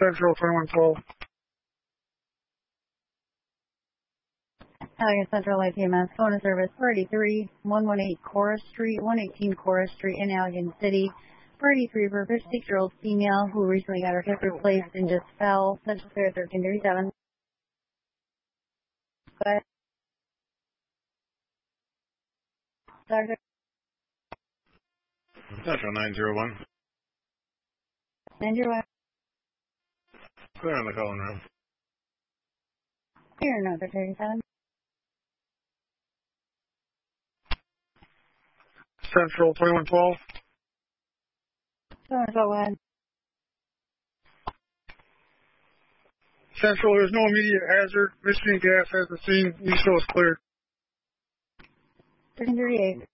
Central 2112. Allegan Central APMS, phone service 483 118 Chorus Street, 118 Chorus Street in Allegan City. 483 for a 56-year-old female who recently got her hip replaced and just fell. Central Fair 1337. Go ahead. Doctor. Central 901. 901. Clear on the calling room. Clear number 37. Central 2112. Go ahead. Central, there's no immediate hazard. Michigan Gas has the scene. You show is clear. 1338.